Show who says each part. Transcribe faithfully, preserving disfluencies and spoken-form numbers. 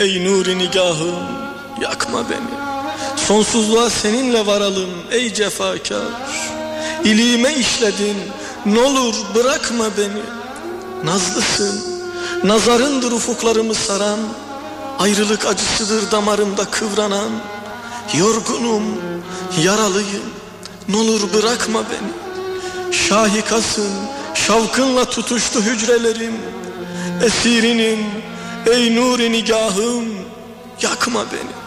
Speaker 1: ey nuri nigahım, yakma beni. Sonsuzluğa seninle varalım ey cefakar. İliğime işledin, n'olur bırakma beni. Nazlısın, nazarındır ufuklarımı saran. Ayrılık acısıdır damarımda kıvranan. Yorgunum, yaralıyım, n'olur bırakma beni. Şahikasın, şavkınla tutuştu hücrelerim. Esirinim ey nuri nigahım, yakma beni.